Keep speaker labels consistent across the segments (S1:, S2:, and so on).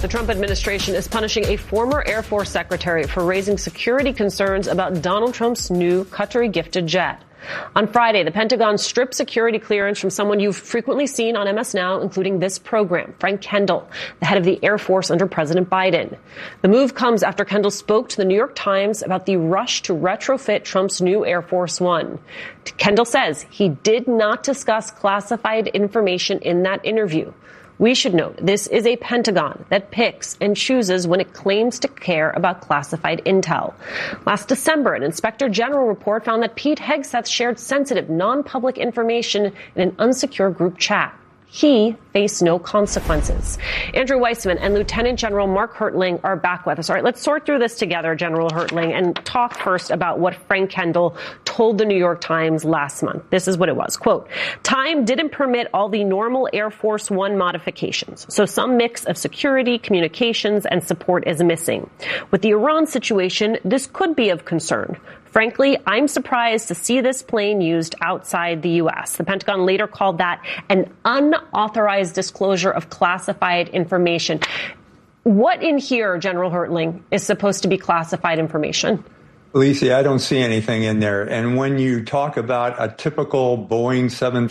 S1: The Trump administration is punishing a former Air Force secretary for raising security concerns about Donald Trump's new Qatari-gifted jet. On Friday, the Pentagon stripped security clearance from someone you've frequently seen on MS Now, including this program, Frank Kendall, the head of the Air Force under President Biden. The move comes after Kendall spoke to the New York Times about the rush to retrofit Trump's new Air Force One. Kendall says he did not discuss classified information in that interview. We should note this is a Pentagon that picks and chooses when it claims to care about classified intel. Last December, an Inspector General report found that Pete Hegseth shared sensitive, non-public information in an unsecure group chat. He faced no consequences. Andrew Weissman and Lieutenant General Mark Hertling are back with us. All right, let's sort through this together, General Hertling, and talk first about what Frank Kendall told the New York Times last month. This is what it was. Quote, time didn't permit all the normal Air Force One modifications, so some mix of security, communications, and support is missing. With the Iran situation, this could be of concern. Frankly, I'm surprised to see this plane used outside the U.S. The Pentagon later called that an unauthorized disclosure of classified information. What in here, General Hertling, is supposed to be classified information?
S2: Alicia, I don't see anything in there. And when you talk about a typical Boeing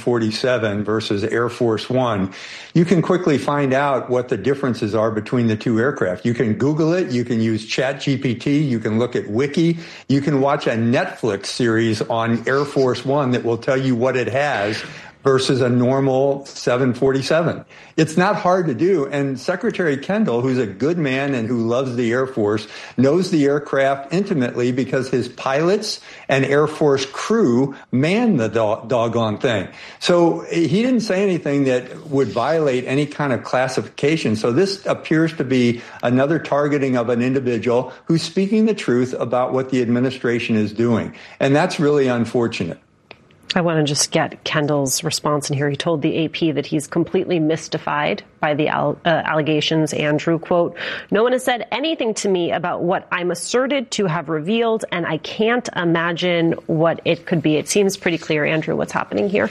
S2: 747 versus Air Force One, you can quickly find out what the differences are between the two aircraft. You can Google it. You can use ChatGPT. You can look at Wiki. You can watch a Netflix series on Air Force One that will tell you what it has versus a normal 747. It's not hard to do. And Secretary Kendall, who's a good man and who loves the Air Force, knows the aircraft intimately because his pilots and Air Force crew man the doggone thing. So he didn't say anything that would violate any kind of classification. So this appears to be another targeting of an individual who's speaking the truth about what the administration is doing. And that's really unfortunate.
S1: I want to just get Kendall's response in here. He told the AP that he's completely mystified by the allegations. Andrew, quote, no one has said anything to me about what I'm asserted to have revealed, and I can't imagine what it could be. It seems pretty clear, Andrew, what's happening here.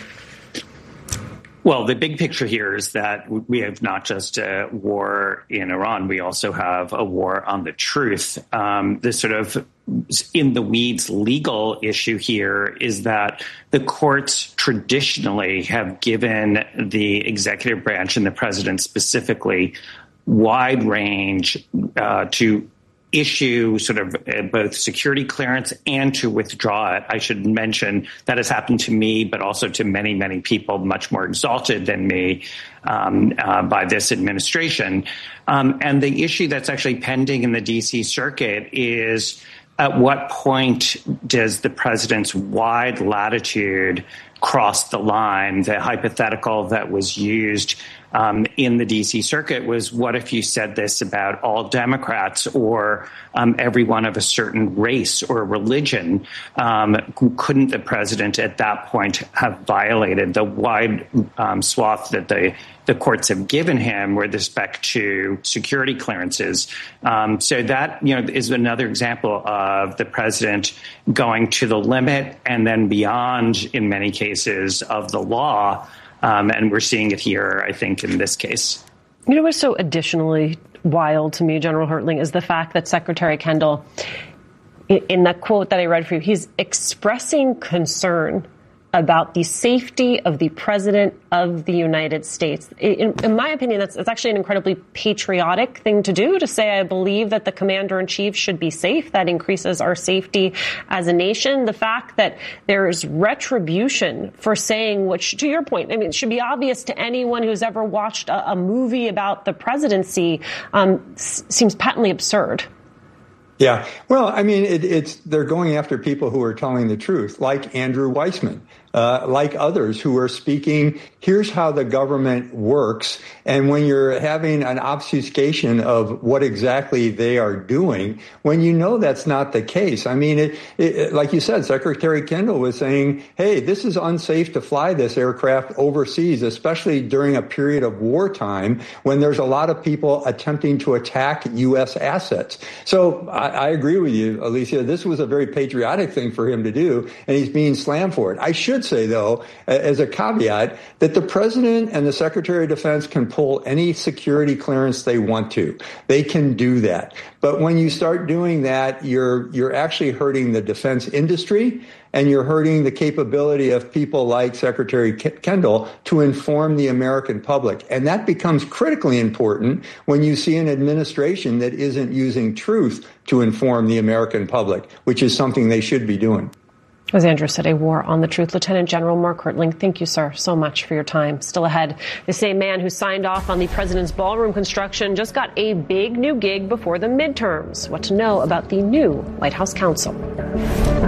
S3: Well, the big picture here is that we have not just a war in Iran, we also have a war on the truth. This sort of in the weeds legal issue here is that the courts traditionally have given the executive branch and the president specifically wide range to issue sort of both security clearance and to withdraw it. I should mention that has happened to me, but also to many, many people much more exalted than me by this administration. And the issue that's actually pending in the D.C. Circuit is at what point does the president's wide latitude cross the line? The hypothetical that was used in the D.C. Circuit was, what if you said this about all Democrats or everyone of a certain race or religion? Couldn't the president at that point have violated the wide swath that the courts have given him with respect to security clearances? So that, is another example of the president going to the limit and then beyond, in many cases, of the law. And we're seeing it here, I think, in this case.
S1: You know what's so additionally wild to me, General Hertling, is the fact that Secretary Kendall, in that quote that I read for you, he's expressing concern about the safety of the president of the United States. In my opinion, that's actually an incredibly patriotic thing to do, to say, I believe that the commander-in-chief should be safe. That increases our safety as a nation. The fact that there's retribution for saying, which, to your point, I mean, it should be obvious to anyone who's ever watched a movie about the presidency, seems patently absurd.
S2: Yeah. Well, I mean, they're going after people who are telling the truth, like Andrew Weissman, like others who are speaking, here's how the government works. And when you're having an obfuscation of what exactly they are doing, when you know that's not the case. I mean, like you said, Secretary Kendall was saying, hey, this is unsafe to fly this aircraft overseas, especially during a period of wartime when there's a lot of people attempting to attack U.S. assets. So I agree with you, Alicia. This was a very patriotic thing for him to do, and he's being slammed for it. I should should say, though, as a caveat, that the president and the Secretary of Defense can pull any security clearance they want to. They can do that. But when you start doing that, you're actually hurting the defense industry, and you're hurting the capability of people like Secretary Kendall to inform the American public. And that becomes critically important when you see an administration that isn't using truth to inform the American public, which is something they should be doing.
S1: As Andrew said, a war on the truth. Lieutenant General Mark Hertling, thank you, sir, so much for your time. Still ahead, the same man who signed off on the president's ballroom construction just got a big new gig before the midterms. What to know about the new White House counsel.